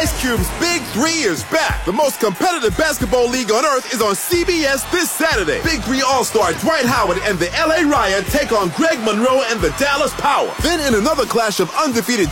Ice Cube's Big 3 is back. The most competitive basketball league on earth is on CBS this Saturday. Big 3 All-Star Dwight Howard and the LA Riot take on Greg Monroe and the Dallas Power. Then in another clash of undefeated